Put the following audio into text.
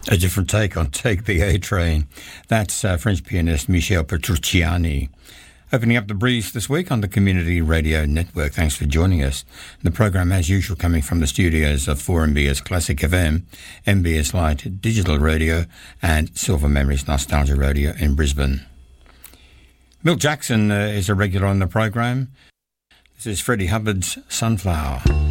A different take on Take the A Train. That's French pianist Michel Petrucciani. Opening up the breeze this week on the Community Radio Network. Thanks for joining us. The program, as usual, coming from the studios of 4MBS Classic FM, MBS Light Digital Radio, and Silver Memories Nostalgia Radio in Brisbane. Milt Jackson is a regular on the program. This is Freddie Hubbard's Sunflower.